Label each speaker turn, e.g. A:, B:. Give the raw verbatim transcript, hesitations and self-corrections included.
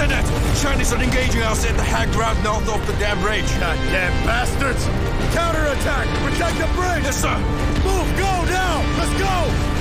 A: Lieutenant! Chinese are engaging us at the high ground north of the dam range.
B: Goddamn bastards! Counterattack! Protect the bridge!
A: Yes, sir!
B: Move! Go now! Let's go!